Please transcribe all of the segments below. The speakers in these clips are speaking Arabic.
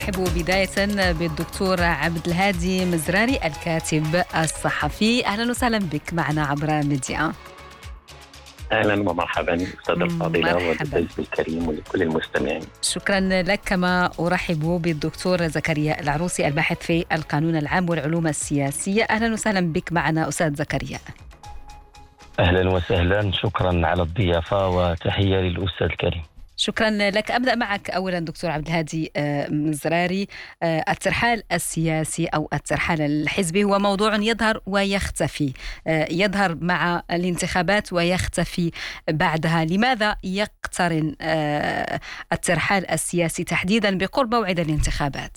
أرحب بداية بالدكتور عبد الهادي مزراري الكاتب الصحفي. أهلا وسهلا بك معنا عبر ميديا. أهلا ومرحبا أستاذ الفاضلة والضيف الكريم ولكل المستمعين. شكرا لك. كما أرحب بالدكتور زكريا العروسي الباحث في القانون العام والعلوم السياسية. أهلا وسهلا بك معنا أستاذ زكريا. أهلا وسهلا، شكرا على الضيافة وتحية للأستاذ الكريم. شكرا لك. أبدأ معك أولا دكتور عبد الهادي مزراري. الترحال السياسي أو الترحال الحزبي هو موضوع يظهر ويختفي، يظهر مع الانتخابات ويختفي بعدها. لماذا يقترن الترحال السياسي تحديدا بقرب موعد الانتخابات؟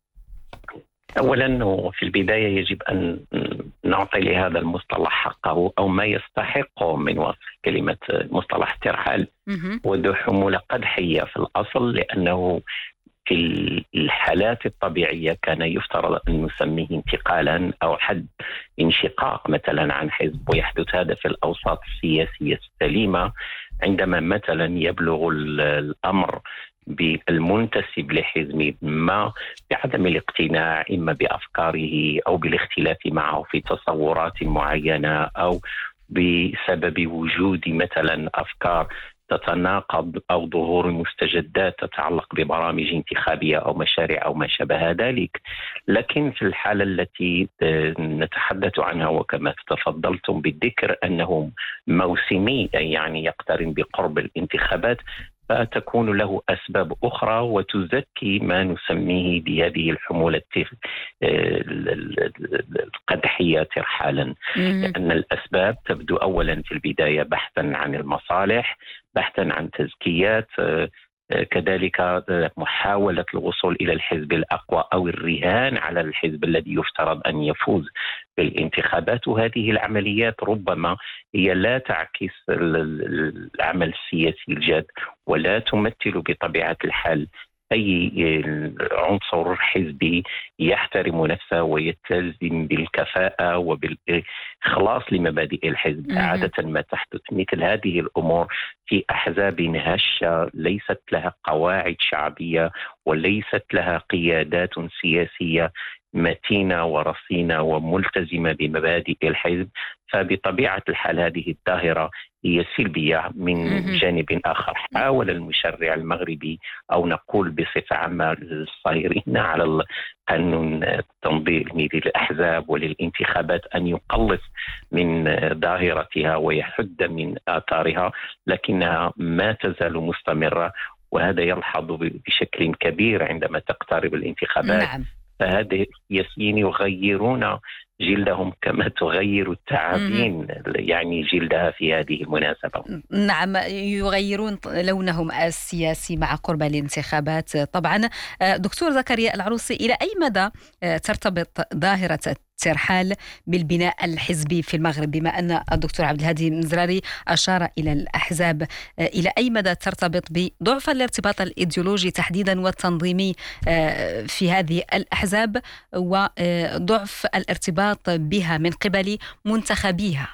أولا وفي البداية يجب أن نعطي لهذا المصطلح حقه أو ما يستحق من وصف كلمة مصطلح الترحال، وذو حمولة قدحية في الأصل، لأنه في الحالات الطبيعية كان يفترض أن نسميه انتقالا أو حد انشقاق مثلا عن حزب، ويحدث هذا في الأوساط السياسية السليمة عندما مثلا يبلغ الأمر بالمنتسب لحزب ما بعدم الاقتناع إما بأفكاره أو بالاختلاف معه في تصورات معينة، أو بسبب وجود مثلا أفكار تتناقض أو ظهور مستجدات تتعلق ببرامج انتخابية أو مشاريع أو ما شابه ذلك. لكن في الحالة التي نتحدث عنها وكما تفضلتم بالذكر أنه موسمي، يعني يقترن بقرب الانتخابات، فتكون له أسباب أخرى وتزكي ما نسميه بهذه الحمولة القدحية ترحالا، لأن الأسباب تبدو أولا في البداية بحثا عن المصالح، بحثا عن تزكيات، كذلك محاولة الوصول إلى الحزب الأقوى أو الرهان على الحزب الذي يفترض أن يفوز بالانتخابات. وهذه العمليات ربما هي لا تعكس العمل السياسي الجاد، ولا تمثل بطبيعة الحال أي عنصر حزبي يحترم نفسه ويلتزم بالكفاءة وبالإخلاص لمبادئ الحزب. عادة ما تحدث مثل هذه الأمور في أحزاب هشة ليست لها قواعد شعبية وليست لها قيادات سياسية متينة ورصينة وملتزمة بمبادئ الحزب، فبطبيعة الحال هذه الظاهرة هي سلبية. من جانب آخر حاول المشرع المغربي أو نقول بصفة عامة الصايرين على قانون التنظيم للأحزاب وللانتخابات أن يقلص من ظاهرتها ويحد من آثارها، لكنها ما تزال مستمرة، وهذا يلحظ بشكل كبير عندما تقترب الانتخابات. نعم. فهذه السياسيين يغيرون جلدهم كما تغير التعابين يعني جلدها في هذه المناسبة. نعم، يغيرون لونهم السياسي مع قرب الانتخابات. طبعا دكتور زكريا العروسي، إلى أي مدى ترتبط ظاهرة الترحال بالبناء الحزبي في المغرب؟ بما أن الدكتور عبد الهادي مزراري أشار إلى الأحزاب، إلى أي مدى ترتبط بضعف الارتباط الإيديولوجي تحديدا والتنظيمي في هذه الأحزاب وضعف الارتباط بها من قبل منتخبيها؟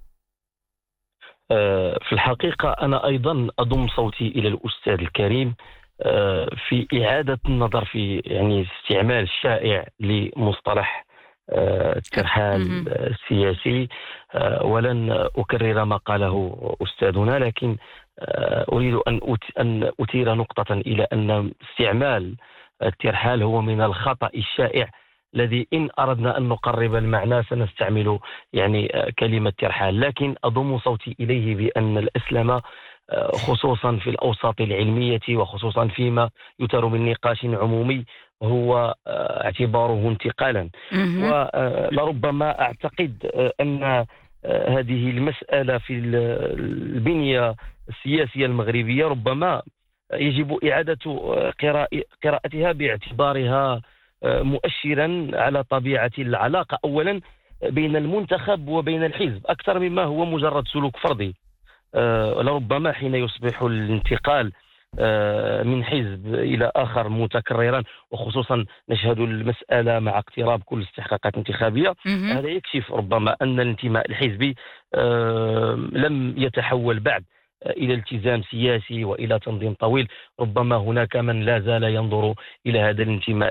في الحقيقة أنا أيضا أضم صوتي إلى الأستاذ الكريم في إعادة النظر في استعمال الشائع لمصطلح الترحال السياسي. ولن أكرر ما قاله أستاذنا، لكن أريد أن أثير نقطة إلى أن استعمال الترحال هو من الخطأ الشائع الذي إن أردنا أن نقرب المعنى سنستعمل كلمة ترحال، لكن أضم صوتي إليه بأن الأسلم خصوصا في الأوساط العلمية وخصوصا فيما يثار من نقاش عمومي هو اعتباره انتقالا. ولربما أعتقد أن هذه المسألة في البنية السياسية المغربية ربما يجب إعادة قراءتها باعتبارها مؤشرا على طبيعة العلاقة أولا بين المنتخب وبين الحزب أكثر مما هو مجرد سلوك فردي. لربما حين يصبح الانتقال من حزب إلى آخر متكررا، وخصوصا نشهد المسألة مع اقتراب كل استحقاقات انتخابية، هذا يكشف ربما أن الانتماء الحزبي لم يتحول بعد إلى التزام سياسي وإلى تنظيم طويل. ربما هناك من لا زال ينظر إلى هذا الانتماء